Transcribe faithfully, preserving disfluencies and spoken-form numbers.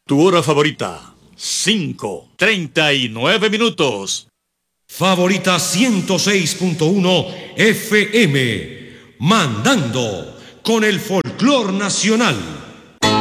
Tu hora favorita, cinco, treinta y nueve minutos. Favorita ciento seis punto uno F M, mandando con el folclor nacional.